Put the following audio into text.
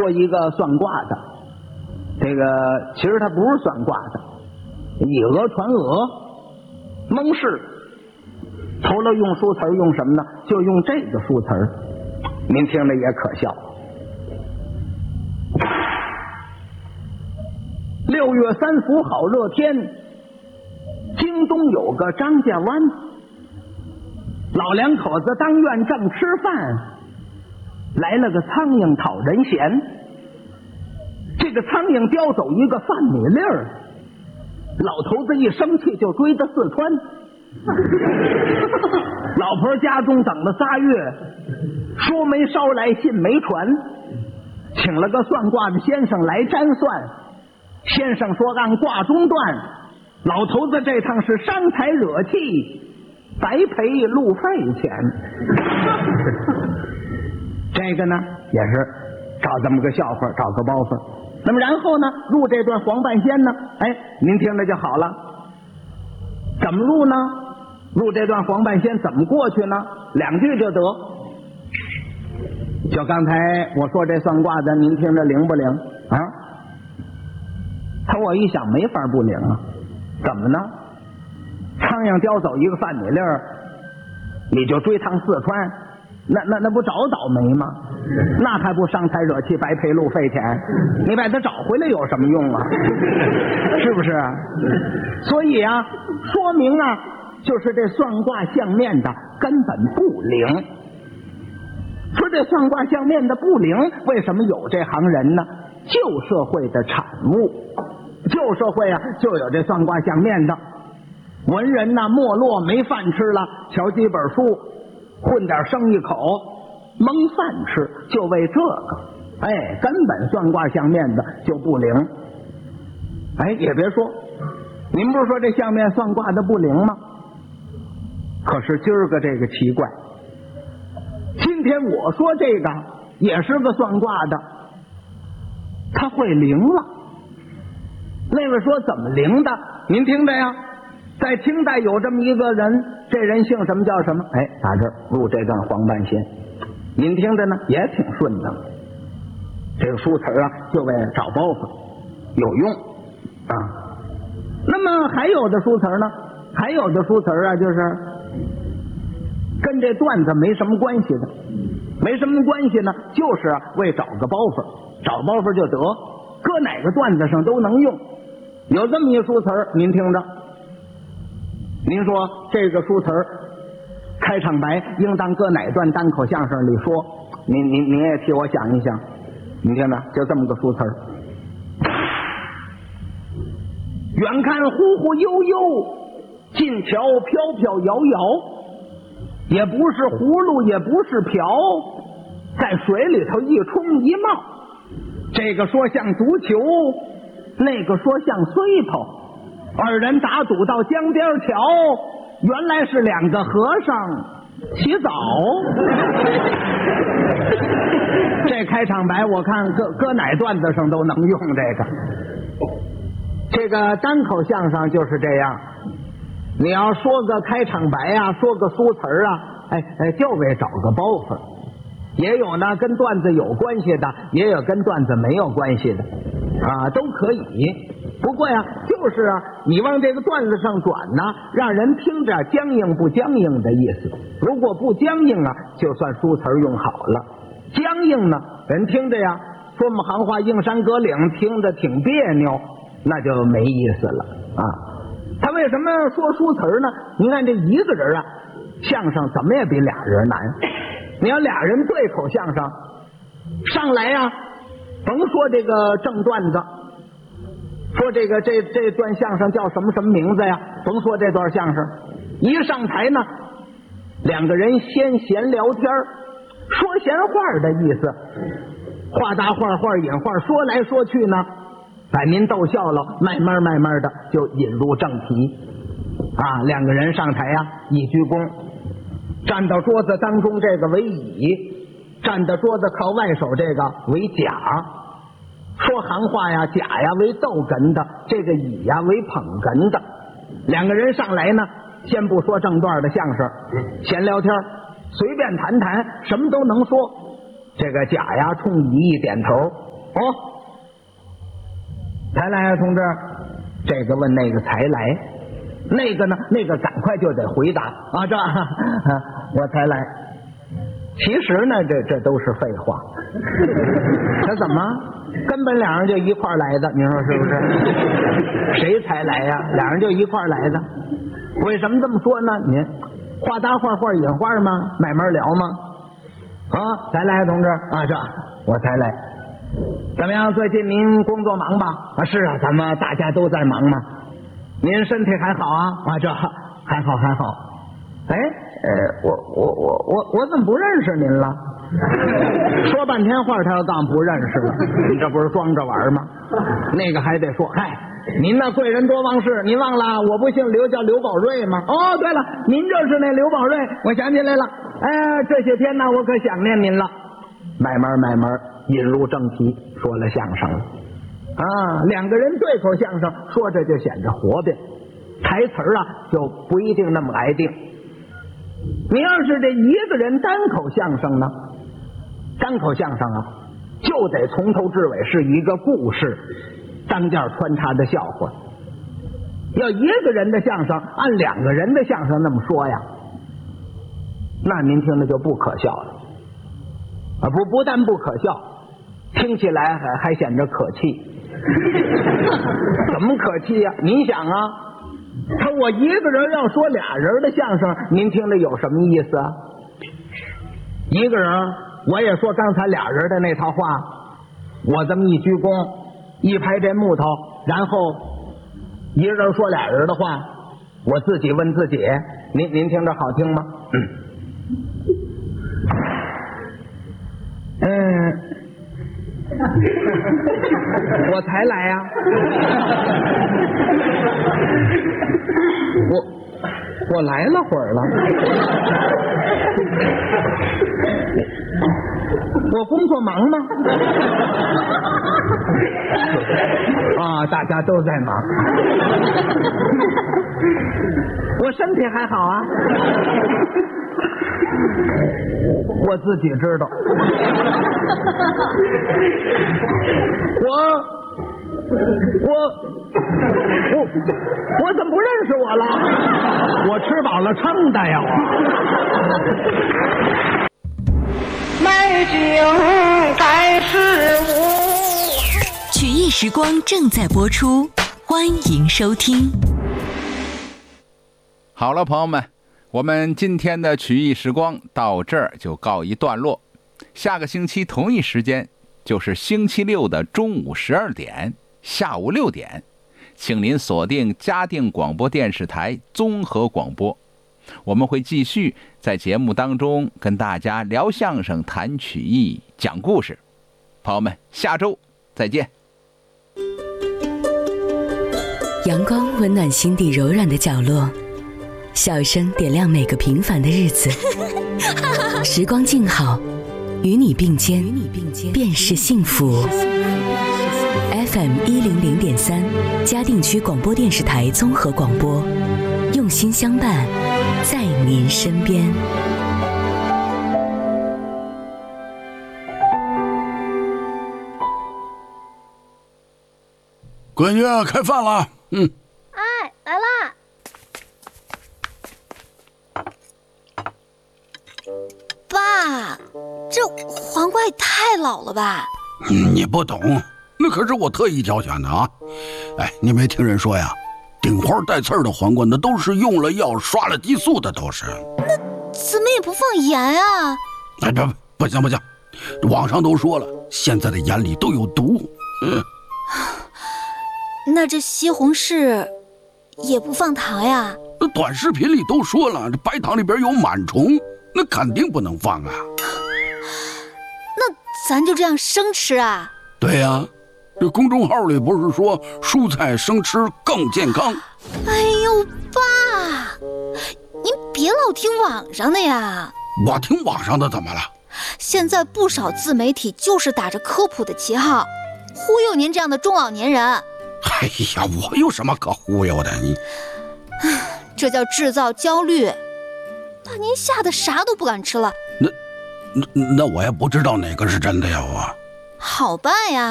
说一个算卦的，这个其实他不是算卦的，以讹传讹，蒙氏。除了用书词用什么呢？就用这个书词，您听着也可笑。6月3伏好热天，京东有个张家湾，老两口子当院正吃饭，来了个苍蝇讨人嫌。这个苍蝇叼走一个饭米粒儿，老头子一生气就追到四川。老婆家中等了3月，说没捎来，信没传，请了个算卦的先生来占算。先生说按卦中断，老头子这趟是伤财惹气，白赔路费钱。这个呢也是找这么个笑话，找个包袱。那么然后呢，入这段黄半仙呢，您听着就好了。怎么入呢？入这段黄半仙怎么过去呢？2句就得。就刚才我说这算卦的，您听着灵不灵啊？可我一想没法不灵啊，怎么呢？苍蝇叼走一个饭米粒儿，你就追趟四川，那不找倒霉吗？那还不伤财惹气，白赔路费钱？你把它找回来有什么用啊？是不是？所以啊，说明啊，就是这算卦相面的根本不灵。说这算卦相面的不灵，为什么有这行人呢？旧社会的产物，旧社会啊，就有这算卦相面的文人呐，没落没饭吃了，瞧几本书，混点生意口，蒙饭吃，就为这个。根本算卦相面的就不灵。也别说，您不是说这相面算卦的不灵吗？可是今儿个这个奇怪，今天我说这个也是个算卦的，他会灵了。那位说怎么灵的？您听着呀，在清代有这么一个人，这人姓什么叫什么？打这儿入这段黄半仙，您听着呢也挺顺当。这个书词啊，就为找包袱有用啊。那么还有的书词呢，还有的书词啊，就是跟这段子没什么关系的，没什么关系呢，就是为找个包袱，找包袱就得，搁哪个段子上都能用。有这么一书词，您听着，您说这个书词开场白应当搁哪段单口相声里说？您也替我想一想。你听着，就这么个书词，远看忽忽悠悠，近瞧飘飘摇摇，也不是葫芦也不是瓢，在水里头一冲一冒。这个说像足球，那个说像碎头，二人打赌到江边桥，原来是2个和尚洗澡。这开场白我看搁哪段子上都能用这个单口相声就是这样。你要说个开场白啊，说个书词啊，就为找个包袱。也有呢跟段子有关系的，也有跟段子没有关系的啊，都可以。不过呀，就是啊，你往这个段子上转呢，让人听着僵硬不僵硬的意思。如果不僵硬啊，就算书词用好了。僵硬呢，人听着呀，说我们行话硬山隔岭，听着挺别扭，那就没意思了啊。他为什么说书词呢？您看这一个人啊，相声怎么也比俩人难。你要俩人对口相声，上来呀，甭说这个正段子，说这段相声叫什么什么名字呀，甭说这段相声，一上台呢，2个人先闲聊天，说闲话的意思，话搭话，话引话，说来说去呢，把您逗笑了，慢慢的就引入正题啊。2个人上台呀，一鞠躬，站到桌子当中这个为乙，站到桌子靠外手这个为甲。说行话呀，甲呀为逗哏的，这个乙呀为捧哏的。2个人上来呢，先不说正段的相声，闲聊天，随便谈谈，什么都能说。这个甲呀冲乙一点头， 才来啊，同志？这个问那个才来，那个呢？那个赶快就得回答啊，我才来。其实呢，这都是废话。他怎么根本两人就一块来的？你说是不是？谁才来呀？两人就一块来的。为什么这么说呢？您话搭话，话引话吗？慢慢聊吗？才来，同志啊，我才来。怎么样？最近您工作忙吧？是啊，咱们大家都在忙嘛。您身体还好啊？还好。哎，我怎么不认识您了？说半天话，他要当不认识了，你这不是装着玩吗？那个还得说，嗨，您那贵人多忘事，您忘了我不姓刘，叫刘宝瑞吗？哦，对了，您就是那刘宝瑞，我想起来了。哎，这些天呢，我可想念您了。慢慢引入正题，说了相声了。两个人对口相声，说着就显着活变，台词啊就不一定那么挨定。你要是这一个人单口相声呢，单口相声啊，就得从头至尾是一个故事，当间穿插的笑话。要一个人的相声按两个人的相声那么说呀，那您听着就不可笑了啊！不但不可笑，听起来还显着可气。怎么可气呀？您想啊，我一个人要说俩人的相声，您听着有什么意思啊？一个人我也说刚才俩人的那套话，我这么一鞠躬，一拍这木头，然后一个人说俩人的话，我自己问自己，您听着好听吗？我才来呀，我来了会儿了，我工作忙吗？大家都在忙。我身体还好啊，我自己知道。我怎么不认识我了？我吃饱了撑的呀！ 美景盖世无。 曲艺时光正在播出，欢迎收听。 好了，朋友们，我们今天的曲艺时光到这儿就告一段落。下个星期同一时间，就是星期六的中午12点、下午6点，请您锁定嘉定广播电视台综合广播。我们会继续在节目当中跟大家聊相声、谈曲艺、讲故事。朋友们，下周再见。 阳光温暖心底柔软的角落，笑声点亮每个平凡的日子。时光静好，与你并肩便是幸福。FM 100.3嘉定区广播电视台综合广播，用心相伴，在您身边。 闺女，开饭了。 哎，来啦！爸，这黄瓜也太老了吧？ 你不懂，那可是我特意挑选的啊！哎，你没听人说呀，顶花带刺儿的黄瓜那都是用了药、刷了激素的，都是。 那怎么也不放盐啊？ 哎，不行，网上都说了，现在的盐里都有毒。 那这西红柿也不放糖呀？ 短视频里都说了，这白糖里边有螨虫，那肯定不能放啊。 那咱就这样生吃啊？ 对呀，这公众号里不是说蔬菜生吃更健康？ 哎呦，爸，您别老听网上的呀。 我听网上的怎么了？ 现在不少自媒体就是打着科普的旗号，忽悠您这样的中老年人。 哎呀，我有什么可忽悠的？你， 这叫制造焦虑，把您吓得啥都不敢吃了。 那我也不知道哪个是真的呀，我。 好办呀。